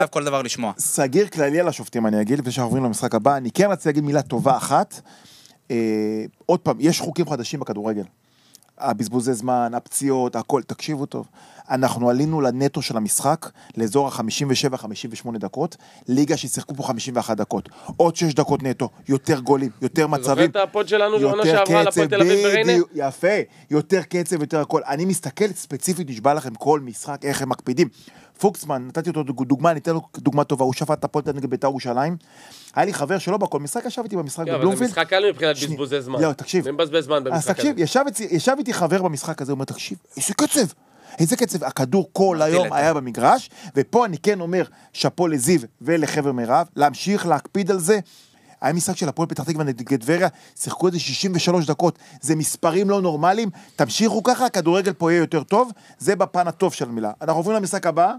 כל דבר לשמוע. סגיר כללי על השופטים אני אגיד, לפני שאנחנו עוברים למשחק הבא, אני כן רציתי להגיד מילה טובה אחת, עוד פעם, יש חוקים חדשים בכדורגל, הבזבוזי זמן, הפציעות, הכל, תקשיבו טוב, אנחנו עלינו לנטו של המשחק, לאזור ה-57-58 דקות, ליגה ששיחקו פה 51 דקות, עוד 6 דקות נטו, יותר גולים, יותר מצבים, זוכר את הפוד שלנו, שעונה שעברה לפוד תל אביב בריינה? יפה, יותר קצב, יותר הכל, אני מסתכל ספציפית, נשבע לכם כל משחק, איך הם מקפידים, פוקסמן, נתתי אותו דוגמה, ניתן לו דוגמה טובה, הוא שפט את הפועל נגד בית"ר ירושלים, היה לי חבר שלא בכל משחק, ישב איתי במשחק בבלומפילד. זה משחק קל מבחינת בזבוזי זמן. לא, תקשיב. מי מבזבז זמן במשחק הזה? ישב איתי חבר במשחק הזה, הוא אומר, תקשיב, איזה קצב, הכדור כל היום היה במגרש, ופה אני כן אומר, שפו לזיו ולחבר מירב, להמשיך להקפיד על זה, היה משחק של הפועל פתח תקווה נגד טבריה, שיחקו את זה 63 דקות, זה מספרים לא נורמליים, תמשיכו ככה, הכדורגל פה יהיה יותר טוב, זה בפן הטוב של המילה. אנחנו עוברים למשחק הבא,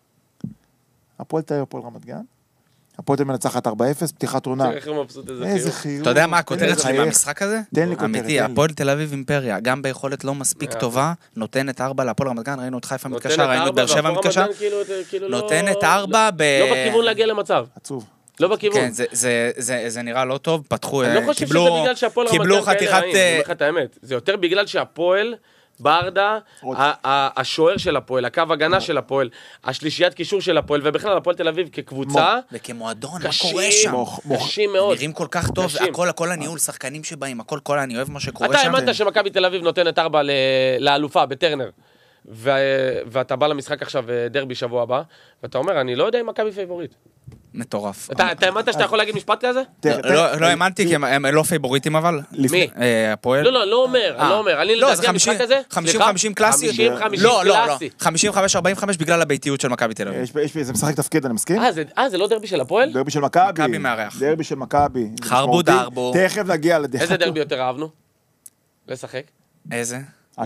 הפועל תל אביב, הפועל רמת גן, הפועל תל אביב מנצחת 4-0, פתיחת עונה. איזה חיוך. אתה יודע מה הכותרת שלי מהמשחק הזה? תן לי כותרת. אמיתי, הפועל תל אביב אימפריה, גם ביכולת לא מספיק טובה, נותנת 4 להפועל רמת גן, ראינו את חיפה מתקשר, ראינו את באר שבע מתקשר, נותנת 4 לא בכיוון להגיע למצב. עצוב. לא בכיוון. כן, זה נראה לא טוב, פתחו, אני לא חושב שזה בגלל שהפועל רמת גן כאלה רעים, אני אומר לך את האמת. זה יותר בגלל שהפועל ברדה, השוער של הפועל, הקו הגנה של הפועל, השלישיית קישור של הפועל, ובכלל הפועל תל אביב כקבוצה, וכמועדון, מה קורה שם? קשים מאוד. נראים כל כך טוב, הכל הניהול, שחקנים שבאים, הכל, אני אוהב מה שקורה שם. אתה האמנת שמכבי תל אביב נותנת 4 לאלופה בטרנר, ואתה בא למשחק עכשיו דרבי שבוע הבא, ואתה אומר, אני לא יודע אם מכבי פייבוריט. מטורף. אתה האמנת שאתה יכול להגיד משפט כזה? לא האמנתי, כי הם לא פייבוריטים אבל. מי? הפועל. לא אומר. אני לא, זה לדעתי המשחק הזה? 50-50 קלאסי. 50-50 לא, קלאסי. 55-45 בגלל הביתיות של מכבי תל אביב. זה משחק תפקיד, אני מסכים? זה לא דרבי של הפועל? דרבי של מכבי. מכבי מארח. דרבי של מכבי. חרבו דרבו. תכף נגיע לדרך. איזה דרבי יותר אהבנו? לשחק? איזה?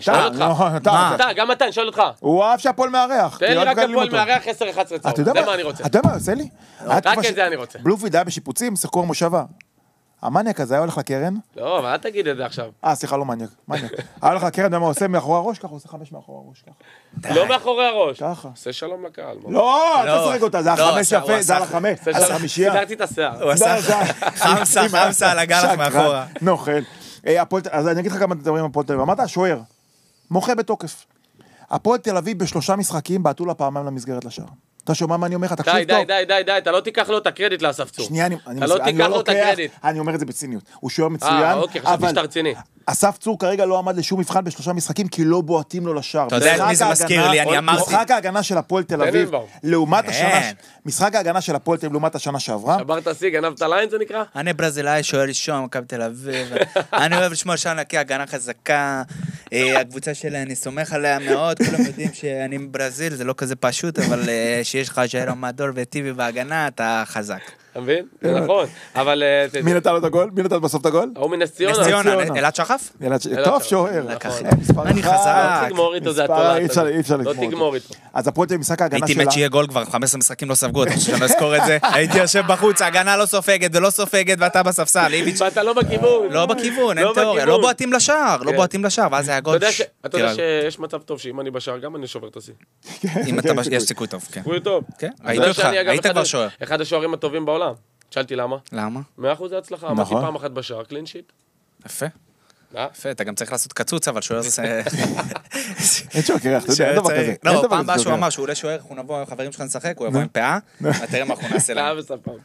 גם אתה, אני שואל אותך. הוא אהב שהפועל מארח. תן לי רק הפועל מארח 10-11 צהוב. זה מה אני רוצה. אתה יודע מה, עושה לי? רק את זה אני רוצה. בלומפילד היה בשיפוצים, שיחקו במושבה. המניאק הזה היה הולך לקרן. לא, אבל אל תגיד את זה עכשיו. סליחה, לא מניאק. היה הולך לקרן, ומה עושה מאחורי הראש? ככה, הוא עושה 5 מאחורי הראש. לא מאחורי הראש. ככה. עושה שלום לקהל. לא, אל תשחק אותה, זה ה5 יפה, זה על ה5. על החמישייה. סידרתי את השיער. הוא עשה חמסה על הגלח מאחורה. נוכל. אז אני אגיד לך כמה דברים הפועל תל אביב. אמרת, השוער, מוחה בתוקף. הפועל תל אביב ב3 משחקים בעטו לה פעמיים למסגרת לשער. אתה שומע מה אני אומר לך? תקשיב טוב. די, אתה לא תיקח לו את הקרדיט לאסף צור. שנייה, אתה לא תיקח לו את הקרדיט. אני אומר את זה בציניות. הוא שוער מצוין, אוקיי, חשבתי שאתה רציני. אסף צור כרגע לא עמד לשום מבחן ב3 משחקים, כי לא בועטים לו לשער. אתה יודע מי זה מזכיר לי, אני אמרתי. משחק ההגנה של הפועל תל אביב, לעומת השנה, משחק ההגנה של הפועל תל אביב, לעומת השנה שעברה. שברת שיא, גנבת ליין זה נקרא? אני ברזילאי, שוער ראשון, מכבי תל אביב. אני אוהב לשמוע שער נקי, הגנה חזקה. הקבוצה שלי, אני סומך עליה מאוד. כולם יודעים שאני מברזיל, זה לא כזה פשוט, אבל שיש לך ז'יירו מדור וטיבי בהגנה, אתה חזק. אתה מבין? זה נכון, אבל... מי נתן לו את הגול? מי נתן בסוף את הגול? הוא מנס ציונה. נס ציונה, אלעד שחף? טוב, שוער. אני חזק. לא תגמור איתו, זה התולעת. אי אפשר לא תגמור איתו. אז הפועל תל אביב משחק ההגנה הייתי שלה... מת שיהיה גול כבר, 15 משחקים לא ספגו, אתה חושב שאני לא אזכור את זה? הייתי יושב בחוץ, ההגנה לא סופגת ולא סופגת, ואתה בספסל, ואתה לא בכיוון. לא בכיוון, אין תיאוריה, לא בועטים לשער, ואז היה גול. אתה יודע שיש מצב טוב שאם אני בשער, גם אני שובר את השיא. אם אתה יש סיכוי טוב, כן. סיכוי טוב. ראיתי אותך, היית כבר שוער. אחד השוערים הטובים בעולם. שאלתי למה? למה? 100% הצלחה, אמרתי פעם אחת בשער, קלין שיט. יפה. יפה, אתה גם צריך לעשות קצוץ, אבל שוער זה... אין שוער קרח, אתה יודע, אין דבר כזה. לא, פעם באה שהוא אמר שהוא עולה שוער, אנחנו נבוא, חברים שלך נשחק, הוא יבוא עם פאה, ותראה מה אנחנו נעשה להם.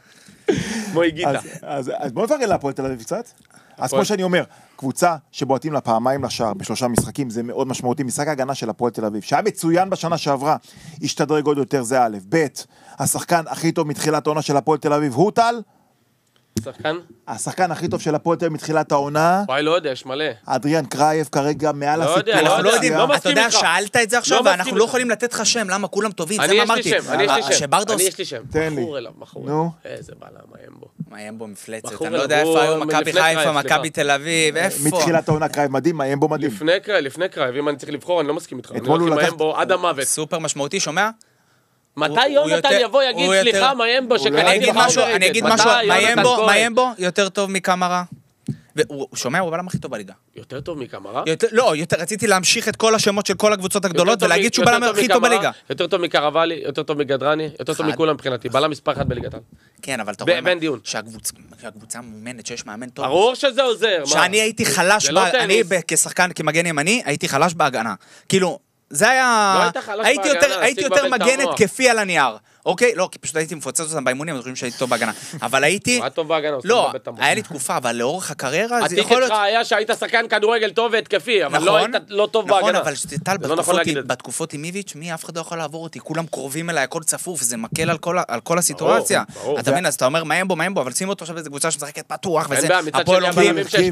כמו הגיטה. אז בוא נפרגן להפועל תל אביב קצת. אז כמו שאני אומר, קבוצה שבועטים לה פעמיים לשער ב3 משחקים, זה מאוד משמעותי. משחק ההגנה של הפועל תל אביב, שהיה מצוין בשנה שעברה, השתדרג עוד יותר, זה א', ב', השחקן הכי טוב מתחילת העונה של הפועל תל אביב, הוא טל. שחקן? השחקן הכי טוב של הפועל תל אביב מתחילת העונה. וואי, לא יודע, יש מלא. אדריאן קרייב כרגע מעל הסיפור. אנחנו לא יודעים, אתה יודע, שאלת את זה עכשיו, ואנחנו לא יכולים לתת לך שם, למה כולם טובים, זה מה אמרתי. אני יש לי שם. תן לי. בחור אליו, בחור. איזה בעלה, מאיימבו. מאיימבו מפלצת, אני לא יודע איפה היו, מכבי חיפה, מכבי תל אביב, איפה? מתחילת העונה קרייב מדהים, מאיימבו מדהים. לפני קרייב, אם אני צריך לבחור, אני לא מסכים איתך. אני הולך עם מאיימבו עד המוות. סופר משמעותי, שומע? מתי יונתן יבוא יגיד סליחה מאיימבו אני אגיד משהו, מאיימבו יותר טוב מקמרה, הוא שומע, הוא הבלם הכי טוב בליגה. יותר טוב מקמרה? לא, רציתי להמשיך את כל השמות של כל הקבוצות הגדולות, ולהגיד שהוא בלם הכי טוב בליגה. יותר טוב מקרבלי, יותר טוב מגדרני, יותר טוב מכולם מבחינתי. בלם מספר 1 בליגת העל. כן, אבל אתה רואה שהקבוצה מאומנת, שיש מאמן טוב. ברור שזה עוזר. שאני הייתי חלש, אני כשחקן, כמגן ימני, הייתי חלש בהגנה. כאילו, זה היה... הייתי יותר מגן התקפי על הנייר. אוקיי? לא, כי פשוט הייתי מפוצץ אותם באימונים, אז חושבים שהייתי טוב בהגנה. אבל הייתי... מה טוב בהגנה? לא, היה לי תקופה, אבל לאורך הקריירה... הטיקט שלך היה שהיית שחקן כדורגל טוב והתקפי, אבל לא היית לא טוב בהגנה. נכון, אבל שטל, בתקופות עם איביץ', מי אף אחד לא יכול לעבור אותי, כולם קרובים אליי, הכל צפוף, זה מקל על כל הסיטואציה. אתה מבין, אז אתה אומר, מה הם בו, אבל שים אותו עכשיו באיזה קבוצה שמשחקת פתוח, וזה... הפועל עומדים.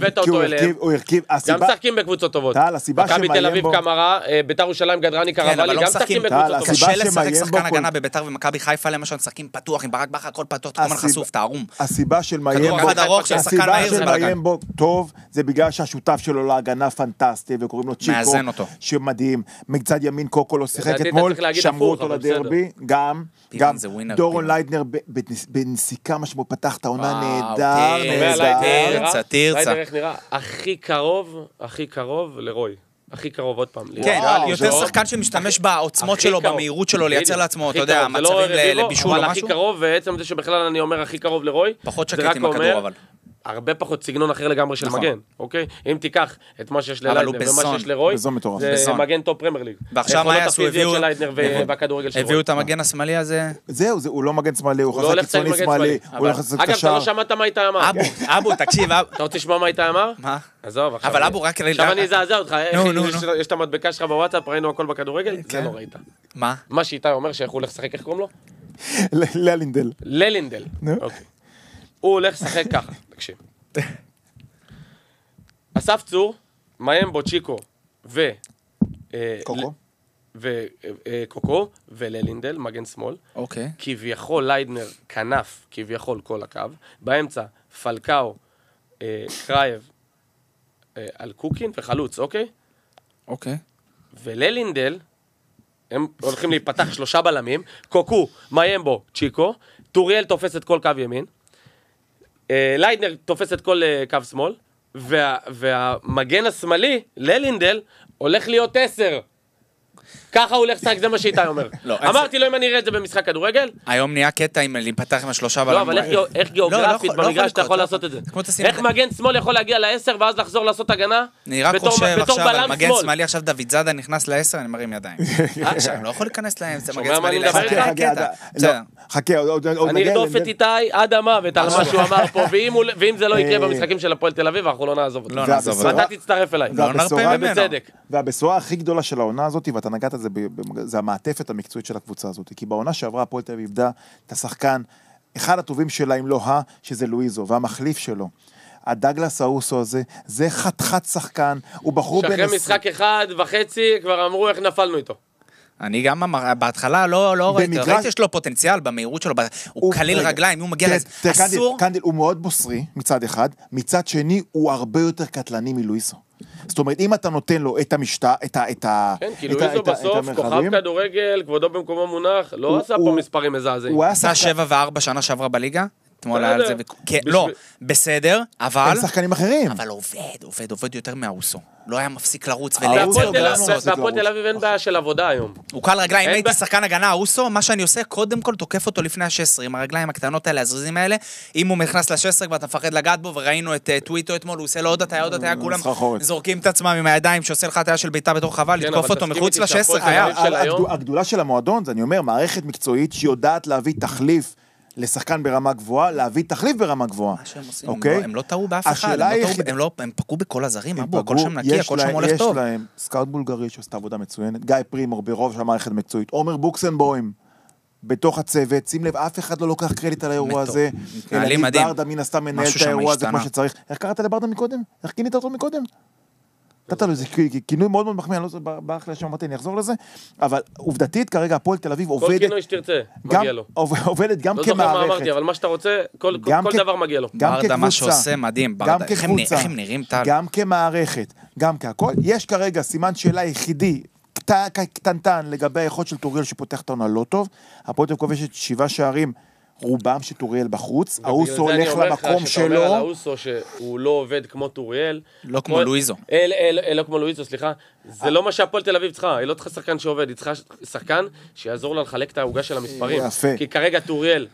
גם משחקים בקבוצות טובות. מכבי תל אביב קמרה, בית"ר ירושלים גדרני קרבלי, גם משחקים בקבוצות טובות. קשה לשחק שחקן הגנה בבית"ר ומכבי חיפה למשל משחקים פתוח עם ברק בכר, הכל פתוח, כל הזמן חשוף, תערום. הסיבה של מיימבו טוב, זה בגלל שהשותף שלו להגנה פנטסטי, וקוראים לו צ'יקו, שמדהים. מצד ימין קוקו לא שיחק אתמול, שמרו אותו לדרבי, גם דורון ליידנר בנסיקה משהו, פתח את העונה נהדר. ליידנר איך נראה? הכי קרוב לרוי. הכי קרוב עוד פעם. כן, יותר שחקן שמשתמש בעוצמות שלו, במהירות שלו, לייצר לעצמו, אתה יודע, מצבים לבישול או משהו. אבל הכי קרוב, ועצם זה שבכלל אני אומר הכי קרוב לרוי, פחות שקט עם הכדור, אבל. הרבה פחות סגנון אחר לגמרי של מגן, אוקיי? אם תיקח את מה שיש לליידנר ומה שיש לרוי, זה מגן טופ פרמייר ליג. ועכשיו מה יעשו? הביאו את המגן השמאלי הזה? זהו, הוא לא מגן שמאלי, הוא חזק קיצוני שמאלי. אגב, אתה לא שמעת מה איתה אמר. אבו, תקשיב. אתה רוצה לשמוע מה איתה אמר? מה? עזוב, אבל אבו רק... עכשיו אני אזעזע אותך, יש את המדבקה שלך בוואטסאפ, ראינו הכל בכדורגל, זה לא ראית. מה? מה שאיתה אומר שאיך הוא הולך לשחק, איך קוראים לו? ללינדל. אוקיי. הוא הולך לשחק ככה, תקשיב. אסף צור, מיימבו, צ'יקו וקוקו וללינדל, מגן שמאל. אוקיי. כביכול ליידנר, כנף, כביכול כל הקו. באמצע, פלקאו, קרייב, על קוקין וחלוץ, אוקיי? אוקיי. וללינדל, הם הולכים להיפתח 3 בלמים, קוקו, מיימבו, צ'יקו, טוריאל תופס את כל קו ימין, ליידנר תופס את כל קו שמאל, והמגן השמאלי, ללינדל, הולך להיות 10. ככה הוא הולך לשחק, זה מה שאיתי אומר. אמרתי לו אם אני אראה את זה במשחק כדורגל. היום נהיה קטע עם להיפתח עם 3 בלמים. לא, אבל איך גיאוגרפית במגרש אתה יכול לעשות את זה? איך מגן שמאל יכול להגיע ל10 ואז לחזור לעשות הגנה? אני רק חושב עכשיו על מגן שמאלי, עכשיו דוד זאדה נכנס ל10, אני מרים ידיים. עכשיו, אני לא יכול להיכנס להם, זה מגן שמאלי ל10. חכה, אני ארדוף את איתי עד המוות על מה שהוא אמר פה, ואם זה לא יקרה במשחקים של הפועל תל אביב, אנחנו לא נעזוב אותו. ואתה תצטרף אליי. והבשורה הכי גדולה של העונה הזאת, ואתה נגעת את זה, זה המעטפת המקצועית של הקבוצה הזאת, כי בעונה שעברה הפועל תל אביב איבדה את השחקן, אחד הטובים שלה אם לא שזה לואיזו, והמחליף שלו. הדגלס האוסו הזה, זה חתיכת שחקן, הוא בחור בן... שאחרי משחק 1.5 כבר אמרו איך נפלנו איתו. אני גם בהתחלה לא ראיתי יש לו פוטנציאל במהירות שלו, הוא קליל רגליים, הוא מגיע אסור. קנדיל, הוא מאוד בוסרי מצד אחד, מצד שני הוא הרבה יותר קטלני מלואיזו. זאת אומרת, אם אתה נותן לו את המשטה, כן, כי לואיזו בסוף, כוכב כדורגל, כבודו במקומו מונח, לא עשה פה מספרים מזעזעים. הוא עשה 7 ו4 שנה שעברה בליגה, אתמול היה על זה, לא, בסדר, אבל... הם שחקנים אחרים. אבל עובד יותר מהאוסו. לא היה מפסיק לרוץ ולייצר ולעשות. והפועל תל אביב אין בעיה של עבודה היום. הוא קל רגליים, אם הייתי שחקן הגנה, האוסו, מה שאני עושה, קודם כל תוקף אותו לפני ה-16, עם הרגליים הקטנות האלה, הזריזים האלה, אם הוא נכנס ל-16 ואתה מפחד לגעת בו, וראינו את טוויטו אתמול, הוא עושה לו עוד הטיה, כולם זורקים את עצמם עם הידיים, שעושה לך הטיה של ביתה בתור חבל, לתקוף אותו מחוץ ל-16, הגדולה של המועדון, זה אני אומר, מערכת מקצועית שיודעת להביא תחליף לשחקן ברמה גבוהה, להביא תחליף ברמה גבוהה. מה שהם עושים, הם לא טעו באף אחד, הם פקעו בכל הזרים, הכל שם נקי, הכל שם הולך טוב. יש להם סקאוט בולגרי שעשתה עבודה מצוינת, גיא פרימור ברוב של המערכת המקצועית, עומר בוקסנבוים בתוך הצוות, שים לב, אף אחד לא לוקח קרדיט על האירוע הזה, אלא ברדה מן הסתם מנהל את האירוע הזה כמו שצריך. איך קראת לברדה מקודם? איך כינית אותו מקודם? נתת לו איזה כינוי מאוד מאוד מחמיא, אני לא יודע, באחלה שמעתי, אני אחזור לזה, אבל עובדתית כרגע הפועל תל אביב עובדת... כל כינוי שתרצה, מגיע לו. עובדת גם כמערכת. לא זוכר מה אמרתי, אבל מה שאתה רוצה, כל דבר מגיע לו. ברדה מה שעושה מדהים, איך הם נראים טל. גם כמערכת, גם כהכל. יש כרגע סימן שאלה יחידי, קטנטן לגבי היכולת של טוריאל שפותח את העונה לא טוב, הפועל תל אביב כובשת 7 שערים, רובם שטוריאל בחוץ, האוסו הולך למקום שלו. על האוסו שהוא לא עובד כמו טוריאל. לא כמו לואיזו. לא כמו לואיזו, סליחה. זה לא מה שהפועל תל אביב צריכה, היא לא צריכה שחקן שעובד, היא צריכה שחקן שיעזור לה לחלק את העוגה של המספרים. כי כרגע טוריאל